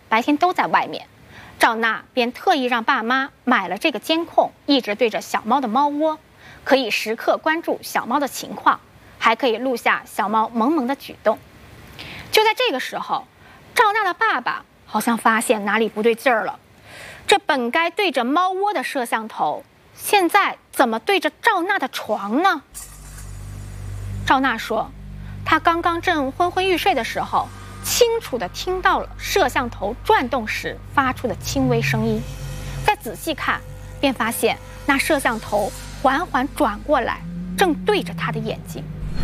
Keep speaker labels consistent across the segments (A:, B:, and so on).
A: 白天都在外面，赵娜便特意让爸妈买了这个监控，一直对着小猫的猫窝，可以时刻关注小猫的情况，还可以录下小猫萌萌的举动。就在这个时候，赵娜的爸爸好像发现哪里不对劲儿了，这本该对着猫窝的摄像头，现在怎么对着赵娜的床呢？赵娜说，她刚刚正昏昏欲睡的时候，清楚地听到了摄像头转动时发出的轻微声音，再仔细看，便发现那摄像头缓缓转过来，正对着她的眼睛。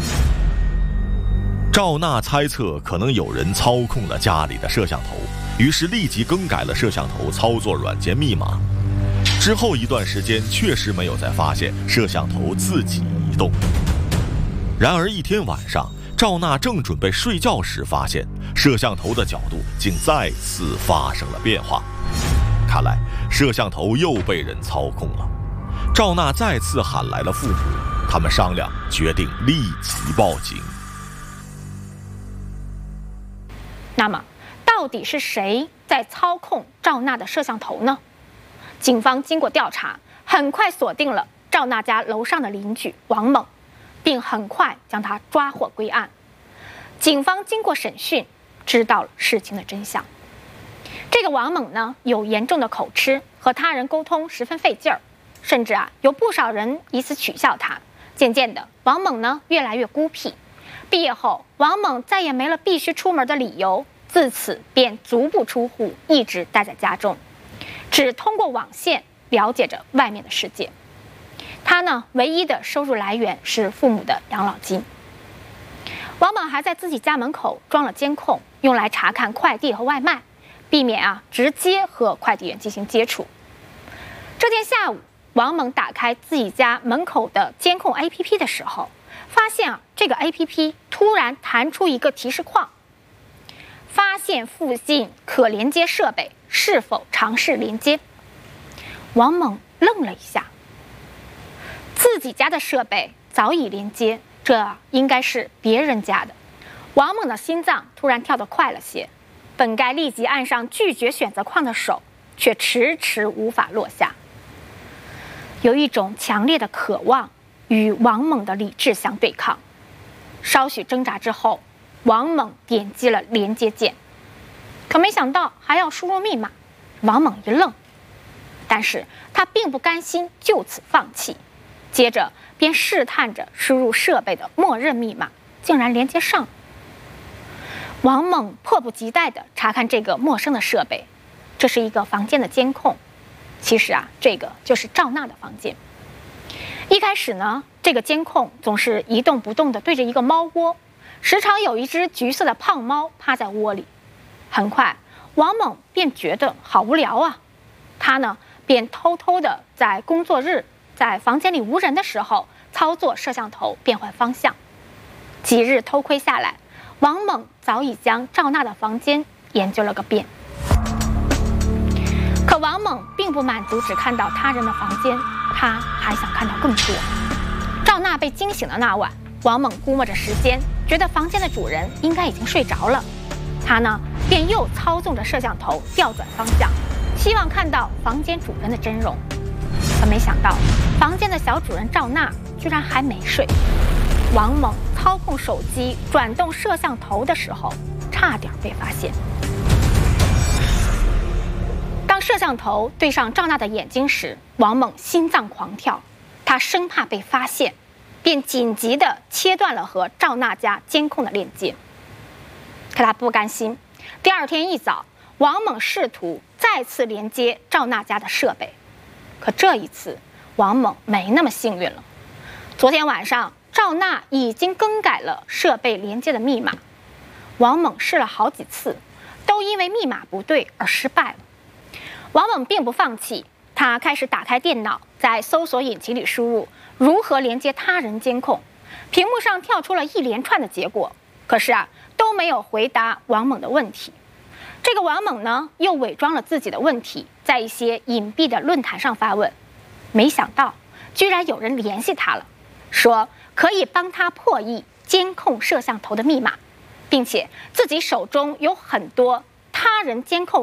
B: 赵娜猜测可能有人操控了家里的摄像头，于是立即更改了摄像头操作软件密码。之后一段时间确实没有再发现摄像头自己移动。然而一天晚上，赵娜正准备睡觉时，发现摄像头的角度竟再次发生了变化。看来摄像头又被人操控了。赵娜再次喊来了父母，他们商量决定立即报警。
A: 那么到底是谁在操控赵娜的摄像头呢？警方经过调查，很快锁定了赵娜家楼上的邻居王猛，并很快将他抓获归案。警方经过审讯，知道了事情的真相。这个王猛呢，有严重的口吃，和他人沟通十分费劲儿，甚至有不少人以此取笑他。渐渐的，王猛呢越来越孤僻。毕业后，王猛再也没了必须出门的理由，自此便足不出户，一直待在家中，只通过网线了解着外面的世界。他呢，唯一的收入来源是父母的养老金。王猛还在自己家门口装了监控，用来查看快递和外卖，避免直接和快递员进行接触。这天下午，王猛打开自己家门口的监控 APP 的时候，发现这个 APP 突然弹出一个提示框，发现附近可连接设备，是否尝试连接？王猛愣了一下，自己家的设备早已连接，这应该是别人家的。王猛的心脏突然跳得快了些，本该立即按上拒绝选择框的手，却迟迟无法落下。有一种强烈的渴望与王猛的理智相对抗。稍许挣扎之后，王猛点击了连接键，可没想到还要输入密码。王猛一愣，但是他并不甘心就此放弃，接着便试探着输入设备的默认密码，竟然连接上了。王猛迫不及待地查看这个陌生的设备，这是一个房间的监控。其实这个就是赵娜的房间。一开始呢，这个监控总是一动不动地对着一个猫窝，时常有一只橘色的胖猫趴在窝里。很快，王猛便觉得好无聊啊，他呢便偷偷地在工作日，在房间里无人的时候操作摄像头变换方向。几日偷窥下来，王猛早已将赵娜的房间研究了个遍。可王猛并不满足只看到他人的房间，他还想看到更多。赵娜被惊醒的那晚，王猛估摸着时间，觉得房间的主人应该已经睡着了。他呢，便又操纵着摄像头调转方向，希望看到房间主人的真容。可没想到，房间的小主人赵娜居然还没睡。王猛操控手机转动摄像头的时候，差点被发现。当摄像头对上赵娜的眼睛时，王猛心脏狂跳，他生怕被发现，便紧急地切断了和赵娜家监控的链接。可他不甘心，第二天一早，王猛试图再次连接赵娜家的设备，可这一次王猛没那么幸运了。昨天晚上，赵娜已经更改了设备连接的密码，王猛试了好几次，都因为密码不对而失败了。王猛并不放弃，他开始打开电脑，在搜索引擎里输入如何连接他人监控，屏幕上跳出了一连串的结果，可是都没有回答王猛的问题。这个王猛呢，又伪装了自己的问题，在一些隐蔽的论坛上发问，没想到居然有人联系他了，说可以帮他破译监控摄像头的密码，并且自己手中有很多他人监控